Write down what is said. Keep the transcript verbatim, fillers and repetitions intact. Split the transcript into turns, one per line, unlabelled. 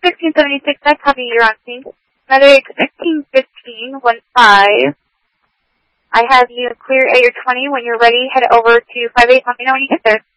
fifteen seventy-six, I copy, you're on scene. Medic fifteen fifteen one five. I have you clear at your twenty. When you're ready, head over to five eight. Let me know when you get there.